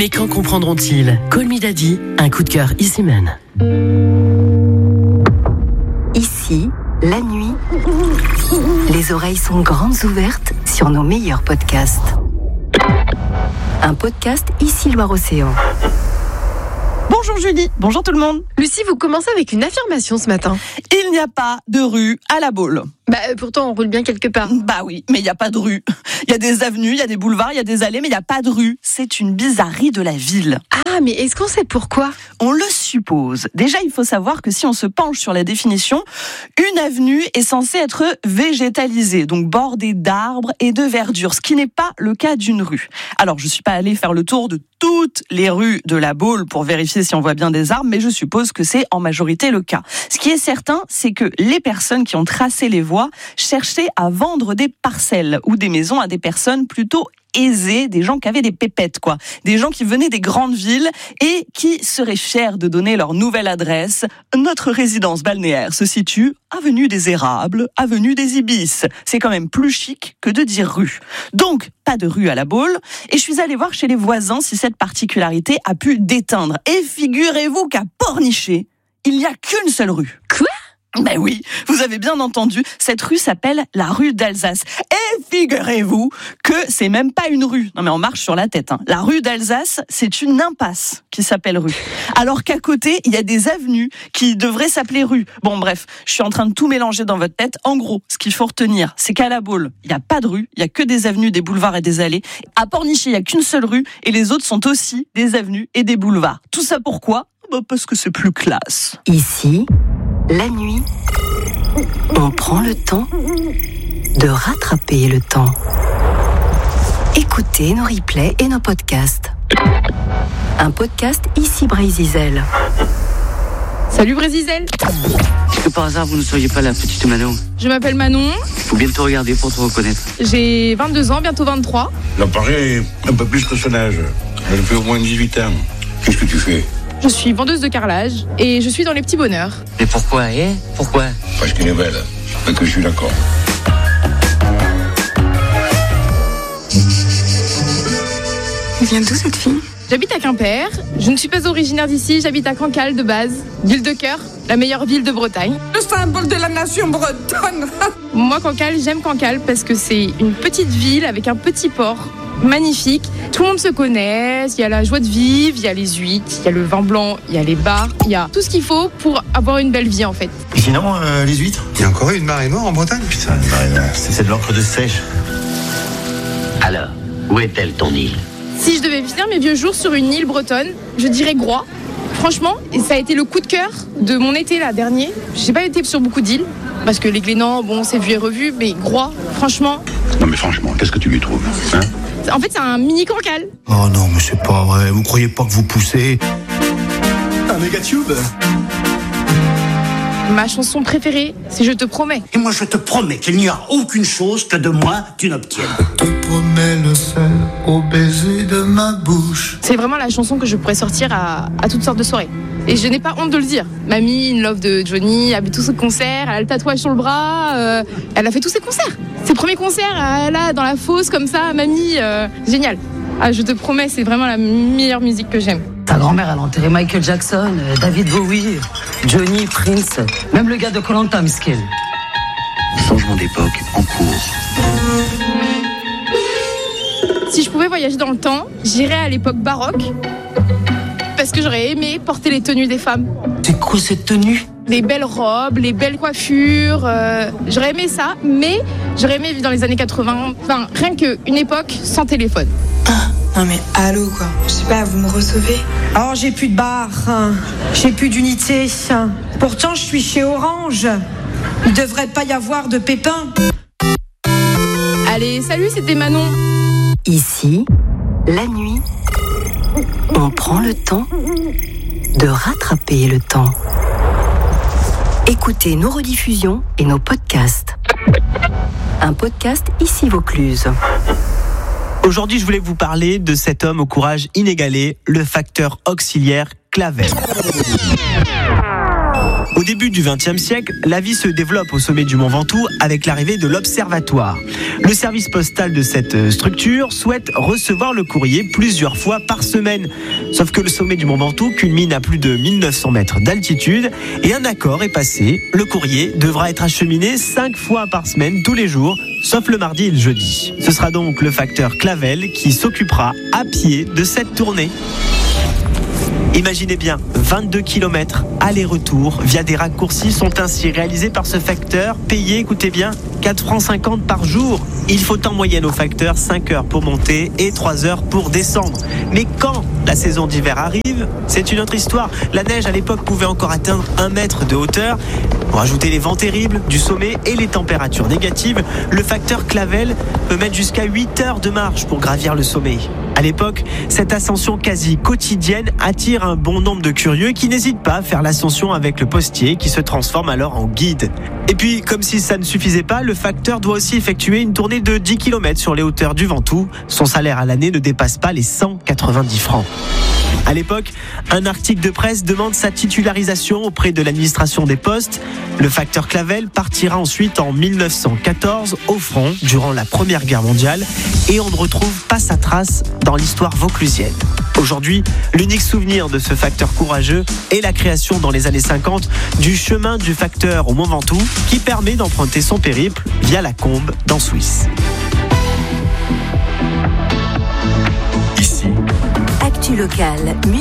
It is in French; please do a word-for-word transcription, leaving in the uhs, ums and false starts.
Mais quand comprendront-ils? Call Me Daddy, un coup de cœur Easy Man. Ici, la nuit, les oreilles sont grandes ouvertes sur nos meilleurs podcasts. Un podcast Ici Loire-Océan. Bonjour Julie, bonjour tout le monde. Lucie, vous commencez avec une affirmation ce matin. Il n'y a pas de rue à La Baule. Bah pourtant on roule bien quelque part. Bah oui, mais il n'y a pas de rue. Il y a des avenues, il y a des boulevards, il y a des allées, mais il n'y a pas de rue. C'est une bizarrerie de la ville. Ah, mais est-ce qu'on sait pourquoi? On le suppose. Déjà, il faut savoir que si on se penche sur la définition, une avenue est censée être végétalisée, donc bordée d'arbres et de verdure, ce qui n'est pas le cas d'une rue. Alors, je ne suis pas allée faire le tour de toutes les rues de La Baule pour vérifier si on voit bien des arbres, mais je suppose que c'est en majorité le cas. Ce qui est certain, c'est que les personnes qui ont tracé les voies cherchaient à vendre des parcelles ou des maisons à des personnes plutôt aisés, des gens qui avaient des pépettes, quoi. Des gens qui venaient des grandes villes et qui seraient fiers de donner leur nouvelle adresse. Notre résidence balnéaire se situe avenue des Érables, avenue des Ibis. C'est quand même plus chic que de dire rue. Donc, pas de rue à La Baule. Et je suis allée voir chez les voisins si cette particularité a pu déteindre. Et figurez-vous qu'à Pornichet, il n'y a qu'une seule rue. Quoi ? Ben oui, vous avez bien entendu, cette rue s'appelle la rue d'Alsace. Et figurez-vous que c'est même pas une rue. Non mais on marche sur la tête. Hein. La rue d'Alsace, c'est une impasse qui s'appelle rue. Alors qu'à côté, il y a des avenues qui devraient s'appeler rue. Bon bref, je suis en train de tout mélanger dans votre tête. En gros, ce qu'il faut retenir, c'est qu'à La Baule, il n'y a pas de rue, il n'y a que des avenues, des boulevards et des allées. À Pornichet, il n'y a qu'une seule rue et les autres sont aussi des avenues et des boulevards. Tout ça pourquoi ? Bah parce que c'est plus classe. Ici, la nuit, on prend le temps de rattraper le temps. Écoutez nos replays et nos podcasts. Un podcast Ici Brézizel. Salut Brézizel. Est-ce que par hasard vous ne seriez pas la petite Manon? Je m'appelle Manon. Faut bien te regarder pour te reconnaître. J'ai vingt-deux ans, bientôt vingt-trois. Ça paraît un peu plus que son âge. Elle fait au moins dix-huit ans. Qu'est-ce que tu fais? Je suis vendeuse de carrelage et je suis dans les petits bonheurs. Mais pourquoi, eh Pourquoi? Parce qu'elle est belle, et que je suis d'accord. Elle vient d'où cette fille? J'habite à Quimper. Je ne suis pas originaire d'ici, j'habite à Cancale de base. Ville de cœur, la meilleure ville de Bretagne. Le symbole de la nation bretonne. Moi, Cancale, j'aime Cancale parce que c'est une petite ville avec un petit port. Magnifique, tout le monde se connaît, il y a la joie de vivre, il y a les huîtres, il y a le vin blanc, il y a les bars, il y a tout ce qu'il faut pour avoir une belle vie en fait. Et sinon, euh, les huîtres? Il y a encore eu une marée noire en Bretagne? Putain, une marée noire, c'est de l'encre de sèche. Alors, où est-elle ton île? Si je devais finir mes vieux jours sur une île bretonne, je dirais Groix. Franchement, et ça a été le coup de cœur de mon été là dernier. J'ai pas été sur beaucoup d'îles, parce que les Glénans, bon, c'est vu et revu, mais Groix, franchement... Non mais franchement, qu'est-ce que tu lui trouves, hein? En fait, c'est un mini Cancale. Oh non, mais c'est pas vrai. Vous croyez pas que vous poussez un méga tube? Ma chanson préférée, c'est Je te promets. Et moi, je te promets qu'il n'y a aucune chose que de moi tu n'obtiennes. Je te promets le sel au baiser de ma bouche. C'est vraiment la chanson que je pourrais sortir à, à toutes sortes de soirées. Et je n'ai pas honte de le dire. Mamie, in love de Johnny, a vu tous ses concerts, elle a le tatouage sur le bras, euh, elle a fait tous ses concerts. Ses premiers concerts, là, dans la fosse, comme ça, mamie, euh, génial. Ah, je te promets, c'est vraiment la meilleure musique que j'aime. Ta grand-mère, elle a enterré Michael Jackson, David Bowie, Johnny, Prince, même le gars de Koh Lanta, Miskel. Changement d'époque en cours. Si je pouvais voyager dans le temps, j'irais à l'époque baroque. Parce que j'aurais aimé porter les tenues des femmes. C'est quoi cette tenue? Les belles robes, les belles coiffures. Euh, j'aurais aimé ça, mais j'aurais aimé vivre dans les années quatre-vingts. Enfin, rien qu'une époque sans téléphone. Ah, non mais allô quoi. Je sais pas, vous me recevez? Alors j'ai plus de bar, hein. J'ai plus d'unité. Hein. Pourtant je suis chez Orange. Il devrait pas y avoir de pépins. Allez, salut, c'était Manon. Ici, la nuit, on prend le temps de rattraper le temps. Écoutez nos rediffusions et nos podcasts. Un podcast Ici Vaucluse. Aujourd'hui, je voulais vous parler de cet homme au courage inégalé, le facteur auxiliaire Clavel. Au début du vingtième siècle, la vie se développe au sommet du Mont Ventoux avec l'arrivée de l'Observatoire. Le service postal de cette structure souhaite recevoir le courrier plusieurs fois par semaine. Sauf que le sommet du Mont Ventoux culmine à plus de mille neuf cents mètres d'altitude et un accord est passé. Le courrier devra être acheminé cinq fois par semaine tous les jours, sauf le mardi et le jeudi. Ce sera donc le facteur Clavel qui s'occupera à pied de cette tournée. Imaginez bien, vingt-deux kilomètres aller-retour via des raccourcis sont ainsi réalisés par ce facteur, payé, écoutez bien, quatre francs cinquante par jour. Il faut en moyenne au facteur cinq heures pour monter et trois heures pour descendre. Mais quand la saison d'hiver arrive, c'est une autre histoire. La neige à l'époque pouvait encore atteindre un mètre de hauteur. Pour ajouter les vents terribles du sommet et les températures négatives, le facteur Clavel peut mettre jusqu'à huit heures de marche pour gravir le sommet. À l'époque, cette ascension quasi quotidienne attire un bon nombre de curieux qui n'hésitent pas à faire l'ascension avec le postier qui se transforme alors en guide. Et puis, comme si ça ne suffisait pas, le facteur doit aussi effectuer une tournée de dix kilomètres sur les hauteurs du Ventoux. Son salaire à l'année ne dépasse pas les cent quatre-vingt-dix francs. À l'époque, un article de presse demande sa titularisation auprès de l'administration des postes. Le facteur Clavel partira ensuite en mille neuf cent quatorze au front durant la Première Guerre mondiale et on ne retrouve pas sa trace dans l'histoire vauclusienne. Aujourd'hui, l'unique souvenir de ce facteur courageux est la création dans les années cinquante du chemin du facteur au Mont Ventoux qui permet d'emprunter son périple via la Combe dans Suisse. Ici, Actu locale, musique.